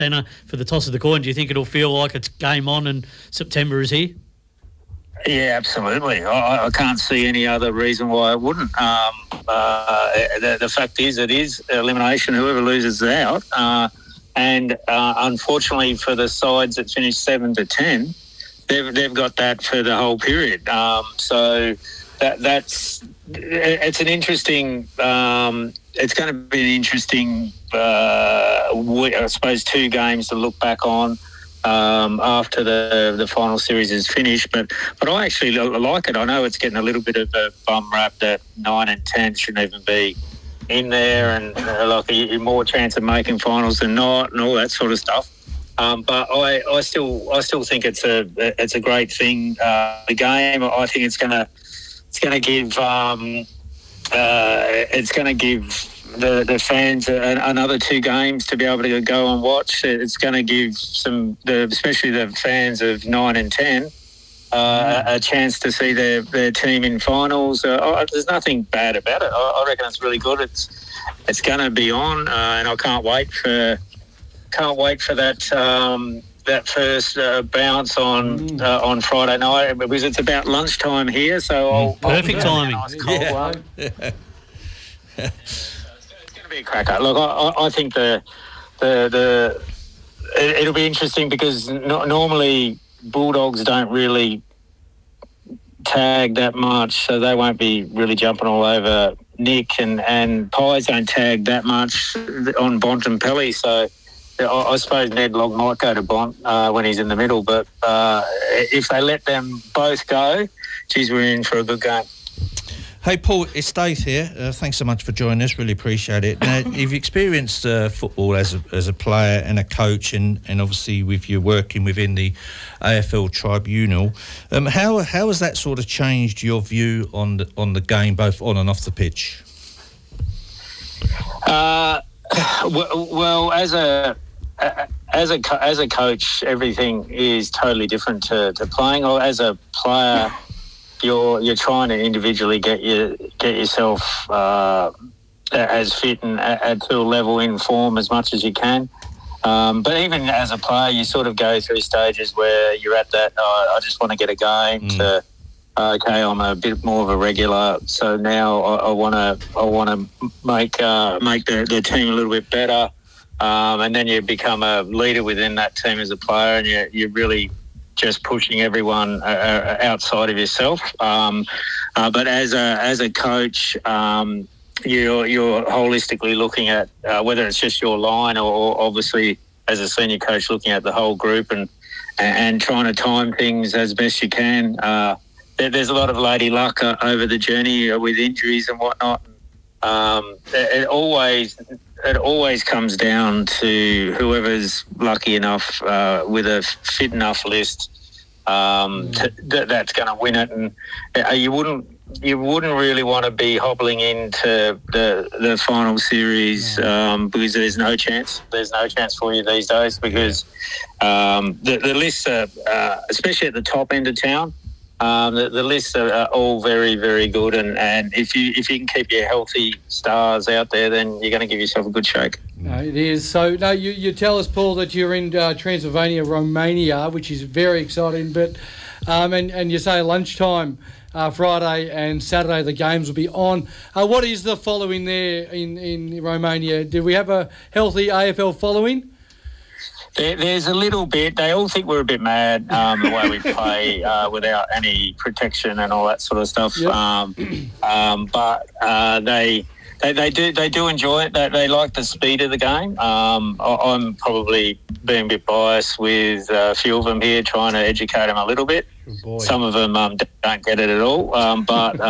for the toss of the coin? Do you think it'll feel like it's game on and September is here? Yeah, absolutely. I can't see any other reason why it wouldn't. The fact is, it is elimination. Whoever loses is out. And unfortunately for the sides that finish 7 to 10, they've got that for the whole period. So it's an interesting. It's going to be an interesting, I suppose, 2 games to look back on after the final series is finished. But I actually like it. I know it's getting a little bit of a bum rap that 9 and 10 shouldn't even be in there, and like a more chance of making finals than not, and all that sort of stuff. But I still think it's a great thing. The game, I think it's going to give the fans another 2 games to be able to go and watch. It's going to give especially the fans of 9 and 10 a chance to see their team in finals. There's nothing bad about it. I reckon it's really good. It's going to be on, and I can't wait for that first bounce on Friday night, because it's about lunchtime here. So perfect timing. Nice cold one. It's going to be a cracker. Look, I think it'll be interesting because normally Bulldogs don't really tag that much, so they won't be really jumping all over Nick, and Pies don't tag that much on Bontempelli, so I suppose Ned Long might go to Bont when he's in the middle, but if they let them both go, geez, we're in for a good game. Hey, Paul, it's Dave here. Thanks so much for joining us. Really appreciate it. Now, you've experienced football as a player and a coach, and obviously with your working within the AFL tribunal. How has that sort of changed your view on the game, both on and off the pitch? Well, as a coach, everything is totally different to playing. Or as a player, you're trying to individually get yourself as fit and to a level in form as much as you can. But even as a player, you sort of go through stages where you're at that. I just want to get a game. To okay, I'm a bit more of a regular. So now I want to make the team a little bit better. And then you become a leader within that team as a player, and you're really just pushing everyone outside of yourself. But as a coach, you're holistically looking at whether it's just your line or obviously as a senior coach looking at the whole group and trying to time things as best you can. There's a lot of lady luck over the journey with injuries and whatnot. It always comes down to whoever's lucky enough with a fit enough list that's going to win it. And you wouldn't really want to be hobbling into the final series because there's no chance. There's no chance for you these days because the lists are, especially at the top end of town. The lists are all very, very good, and if you can keep your healthy stars out there, then you're going to give yourself a good shake. No, it is. So, no, you tell us, Paul, that you're in Transylvania, Romania, which is very exciting. But and you say lunchtime Friday and Saturday the games will be on. What is the following there in Romania? Do we have a healthy AFL following? There's a little bit. They all think we're a bit mad the way we play without any protection and all that sort of stuff. Yep. But they do enjoy it. They like the speed of the game. I'm probably being a bit biased with a few of them here, trying to educate them a little bit. Some of them don't get it at all. But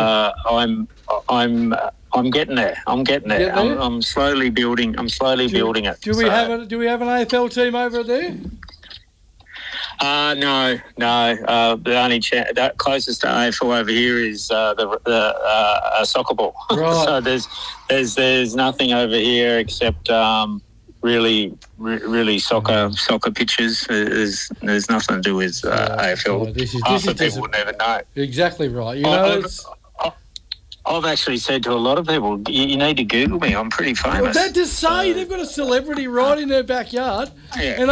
I'm getting there. I'm slowly building. Building it. Do we have an AFL team over there? No. The only closest to AFL over here is the soccer ball. Right. So there's nothing over here except really soccer pitches. There's nothing to do with AFL. This is people would never know. Exactly right. You know. I've actually said to a lot of people, you need to Google me. I'm pretty famous. Well, that to say, they've got a celebrity right in their backyard. Yeah. And